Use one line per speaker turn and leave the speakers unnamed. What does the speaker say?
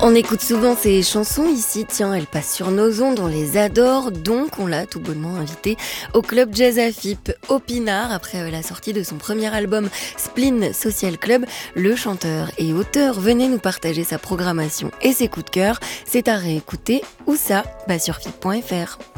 On écoute souvent ces chansons ici, tiens, elles passent sur nos ondes, on les adore, donc on l'a tout bonnement invité au club Jazz Afip au Pinard. Après la sortie de son premier album Spleen Social Club, le chanteur et auteur venait nous partager sa programmation et ses coups de cœur. C'est à réécouter, où ça ? Sur fip.fr.